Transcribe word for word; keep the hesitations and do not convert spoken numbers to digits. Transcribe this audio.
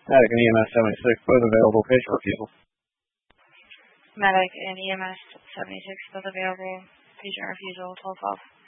Medic and E M S seventy-six, both available. Patient refusal. Medic and E M S seventy-six, both available. Patient refusal, twelve twelve.